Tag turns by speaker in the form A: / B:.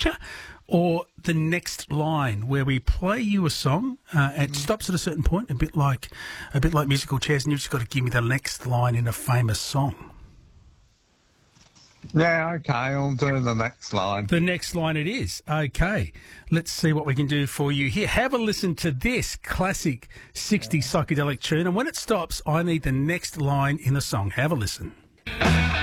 A: picture, or the next line, where we play you a song. It stops at a certain point, a bit like musical chairs, and you've just got to give me the next line in a famous song.
B: Yeah, okay, I'll do the next line.
A: The next line it is. Okay, let's see what we can do for you here. Have a listen to this classic 60s psychedelic tune, and when it stops, I need the next line in the song. Have a listen.